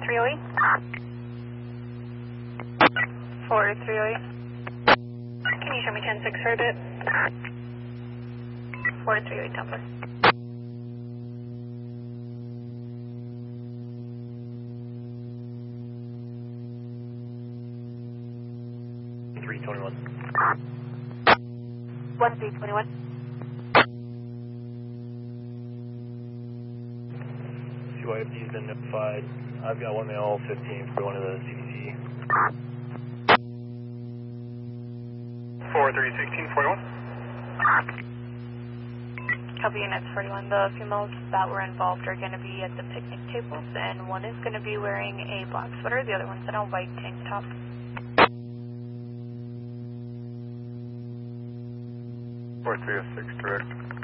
4308. 4308. Can you show me 10-6 for a bit? 4308 Templar. $321. 1321. CYFD's been notified. I've got one male 15 for one of the CDC. 431641. Copy units 41. The females that were involved are going to be at the picnic tables, and one is going to be wearing a black sweater, the other one's in a white tank top. 4306, direct.